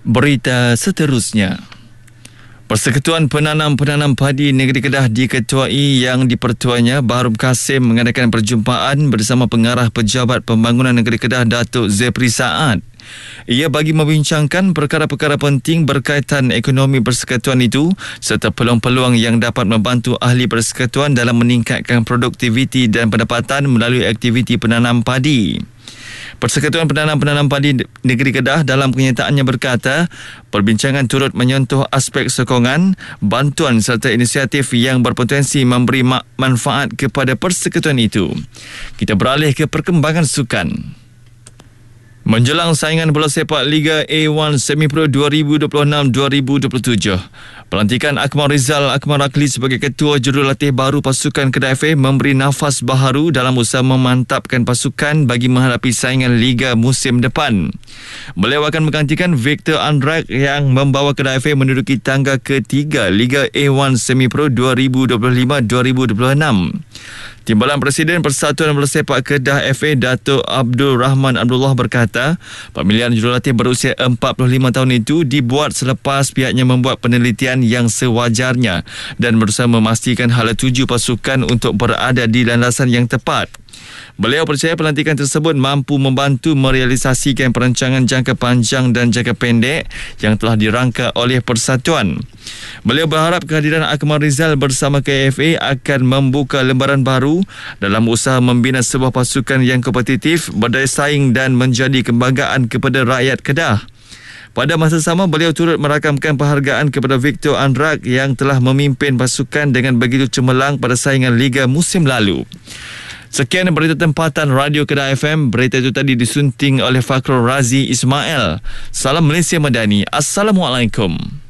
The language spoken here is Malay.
Berita seterusnya. Persekutuan Penanam-Penanam Padi Negeri Kedah diketuai yang dipertuanya Baharum Kasim mengadakan perjumpaan bersama Pengarah Pejabat Pembangunan Negeri Kedah Datuk Zepri Saad. Ia bagi membincangkan perkara-perkara penting berkaitan ekonomi persekutuan itu serta peluang-peluang yang dapat membantu ahli persekutuan dalam meningkatkan produktiviti dan pendapatan melalui aktiviti penanam padi. Persekutuan Penanam-Penanam Padi Negeri Kedah dalam kenyataannya berkata, perbincangan turut menyentuh aspek sokongan, bantuan serta inisiatif yang berpotensi memberi manfaat kepada persekutuan itu. Kita beralih ke perkembangan sukan. Menjelang saingan bola sepak Liga A1 Semi Pro 2026-2027, pelantikan Akmal Rizal Akmal Rakli sebagai ketua jurulatih baru pasukan Kedah FA memberi nafas baharu dalam usaha memantapkan pasukan bagi menghadapi saingan Liga musim depan. Beliau akan menggantikan Victor Andrak yang membawa Kedah FA menduduki tangga ketiga Liga A1 Semi Pro 2025-2026. Timbalan Presiden Persatuan Bola Sepak Kedah FA Datuk Abdul Rahman Abdullah berkata, pemilihan jurulatih berusia 45 tahun itu dibuat selepas pihaknya membuat penelitian yang sewajarnya dan berusaha memastikan hala tuju pasukan untuk berada di landasan yang tepat. Beliau percaya pelantikan tersebut mampu membantu merealisasikan perancangan jangka panjang dan jangka pendek yang telah dirangka oleh persatuan. Beliau berharap kehadiran Akmal Rizal bersama KFA akan membuka lembaran baru dalam usaha membina sebuah pasukan yang kompetitif, berdaya saing dan menjadi kebanggaan kepada rakyat Kedah. Pada masa sama, beliau turut merakamkan penghargaan kepada Victor Andrak yang telah memimpin pasukan dengan begitu cemerlang pada saingan Liga musim lalu. Sekian berita tempatan Radio Kedah FM. Berita itu tadi disunting oleh Fakrul Razi Ismail. Salam Malaysia Madani. Assalamualaikum.